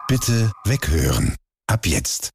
Bitte weghören. Ab jetzt.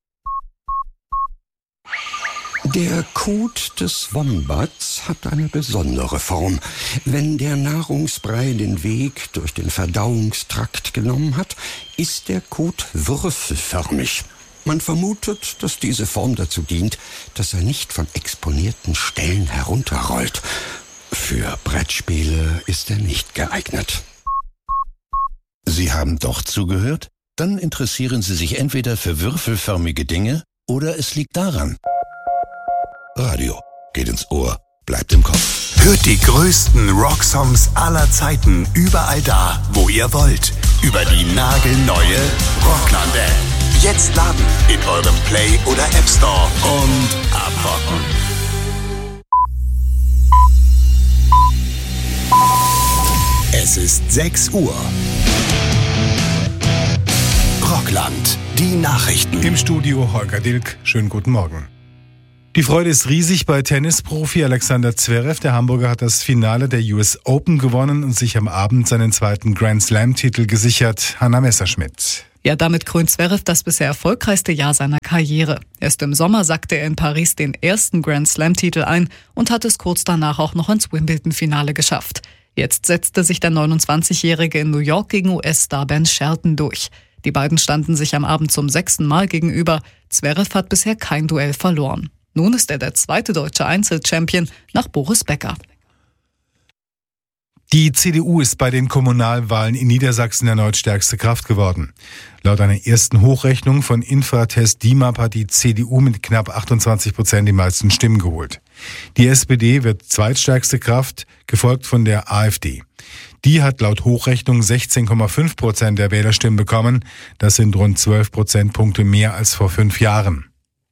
Der Kot des Wombats hat eine besondere Form. Wenn der Nahrungsbrei den Weg durch den Verdauungstrakt genommen hat, ist der Kot würfelförmig. Man vermutet, dass diese Form dazu dient, dass er nicht von exponierten Stellen herunterrollt. Für Brettspiele ist er nicht geeignet. Sie haben doch zugehört? Dann interessieren Sie sich entweder für würfelförmige Dinge oder es liegt daran. Radio geht ins Ohr, bleibt im Kopf. Hört die größten Rocksongs aller Zeiten überall da, wo ihr wollt. Über die nagelneue Rockland-App. Jetzt laden in eurem Play- oder App Store und abrocken. Es ist 6 Uhr. Rockland, die Nachrichten. Im Studio Holger Dilk. Schönen guten Morgen. Die Freude ist riesig bei Tennisprofi Alexander Zverev. Der Hamburger hat das Finale der US Open gewonnen und sich am Abend seinen zweiten Grand Slam-Titel gesichert. Hanna Messerschmidt. Ja, damit krönt Zverev das bisher erfolgreichste Jahr seiner Karriere. Erst im Sommer sackte er in Paris den ersten Grand Slam-Titel ein und hat es kurz danach auch noch ins Wimbledon-Finale geschafft. Jetzt setzte sich der 29-Jährige in New York gegen US-Star Ben Shelton durch. Die beiden standen sich am Abend zum 6. Mal gegenüber. Zverev hat bisher kein Duell verloren. Nun ist er der zweite deutsche Einzelchampion nach Boris Becker. Die CDU ist bei den Kommunalwahlen in Niedersachsen erneut stärkste Kraft geworden. Laut einer ersten Hochrechnung von Infratest DIMAP hat die CDU mit knapp 28% die meisten Stimmen geholt. Die SPD wird zweitstärkste Kraft, gefolgt von der AfD. Die hat laut Hochrechnung 16,5% der Wählerstimmen bekommen. Das sind rund 12 Prozentpunkte mehr als vor 5 Jahren.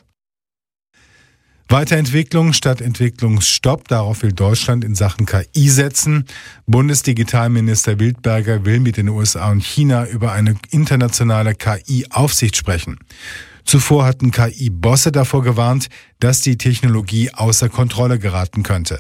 Weiterentwicklung statt Entwicklungsstopp, darauf will Deutschland in Sachen KI setzen. Bundesdigitalminister Wildberger will mit den USA und China über eine internationale KI-Aufsicht sprechen. Zuvor hatten KI-Bosse davor gewarnt, dass die Technologie außer Kontrolle geraten könnte.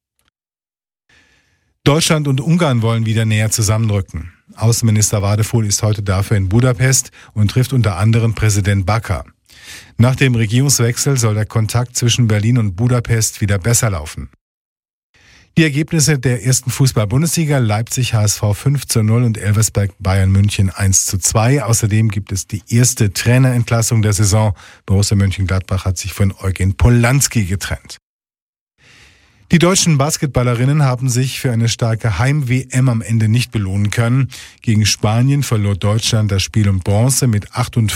Deutschland und Ungarn wollen wieder näher zusammenrücken. Außenminister Wadefuhl ist heute dafür in Budapest und trifft unter anderem Präsident Bakar. Nach dem Regierungswechsel soll der Kontakt zwischen Berlin und Budapest wieder besser laufen. Die Ergebnisse der ersten Fußball-Bundesliga: Leipzig HSV 5:0 und Elversberg Bayern München 1:2. Außerdem gibt es die erste Trainerentlassung der Saison. Borussia Mönchengladbach hat sich von Eugen Polanski getrennt. Die deutschen Basketballerinnen haben sich für eine starke Heim-WM am Ende nicht belohnen können. Gegen Spanien verlor Deutschland das Spiel um Bronze mit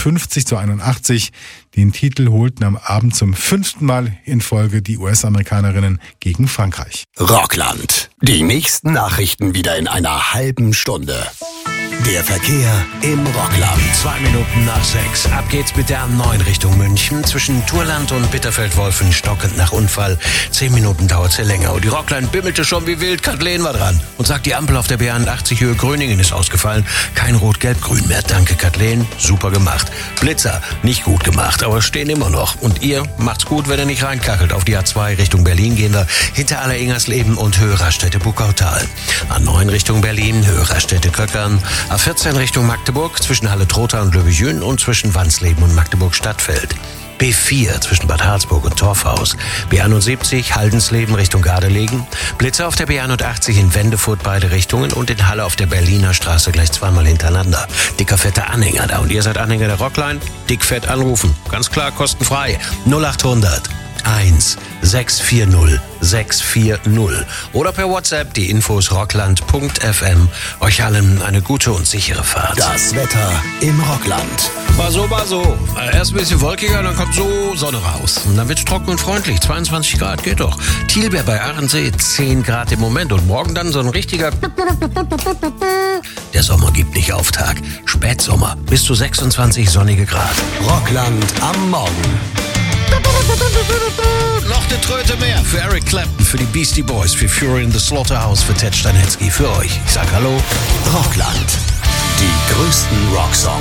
58:81. Den Titel holten am Abend zum 5. Mal in Folge die US-Amerikanerinnen gegen Frankreich. Rockland. Die nächsten Nachrichten wieder in einer halben Stunde. Der Verkehr im Rockland. 2 Minuten nach 6. Ab geht's mit der A9 Richtung München. Zwischen Turland und Bitterfeld-Wolfen stockend nach Unfall. 10 Minuten dauert's hier länger. Und die Rockland bimmelte schon wie wild. Kathleen war dran und sagt, die Ampel auf der B81 Höhe Gröningen ist ausgefallen. Kein Rot-Gelb-Grün mehr. Danke, Kathleen. Super gemacht. Blitzer, nicht gut gemacht, aber stehen immer noch. Und ihr macht's gut, wenn ihr nicht reinkachelt. Auf die A2 Richtung Berlin gehen wir hinter Aller-Ingersleben und Höhe Raststätte-Buckautal. A9 Richtung Berlin, Höhe Raststätte-Köckern. A14 Richtung Magdeburg zwischen Halle-Trotha und Löbejün und zwischen Wansleben und Magdeburg-Stadtfeld. B4 zwischen Bad Harzburg und Torfhaus. B71 Haldensleben Richtung Gardelegen. Blitzer auf der B81 in Wendefurt beide Richtungen und in Halle auf der Berliner Straße gleich zweimal hintereinander. Dicker, fetter Anhänger da. Und ihr seid Anhänger der Rockline? Dickfett anrufen. Ganz klar, kostenfrei. 0800 1 640 640 oder per WhatsApp die Infos rockland.fm. Euch allen eine gute und sichere Fahrt. Das Wetter im Rockland. Mal so. Erst ein bisschen wolkiger, dann kommt so Sonne raus. Und dann wird's trocken und freundlich. 22 Grad, geht doch. Thielberg bei Ahrensee 10 Grad im Moment. Und morgen dann so ein richtiger... Der Sommer gibt nicht auf Tag. Spätsommer bis zu 26 sonnige Grad. Rockland am Morgen. Noch eine Tröte mehr für Eric Clapton, für die Beastie Boys, für Fury in the Slaughterhouse, für Ted Stanetzky, für euch. Ich sag Hallo. Rockland. Die größten Rocksongs.